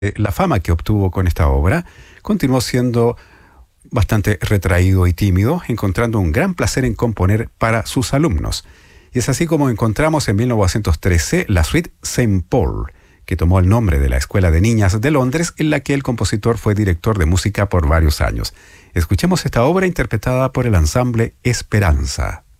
la fama que obtuvo con esta obra, continuó siendo bastante retraído y tímido, encontrando un gran placer en componer para sus alumnos. Y es así como encontramos en 1913 la suite Saint Paul, que tomó el nombre de la Escuela de Niñas de Londres, en la que el compositor fue director de música por varios años. Escuchemos esta obra interpretada por el ensamble Esperanza.